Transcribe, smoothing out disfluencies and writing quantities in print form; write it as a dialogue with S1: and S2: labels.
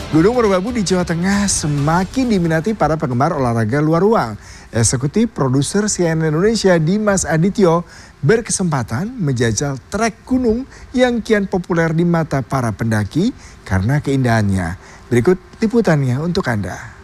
S1: Gunung Merbabu di Jawa Tengah semakin diminati para penggemar olahraga luar ruang. Eksekutif produser CNN Indonesia Dimas Adityo berkesempatan menjajal trek gunung yang kian populer di mata para pendaki karena keindahannya. Berikut liputannya untuk Anda.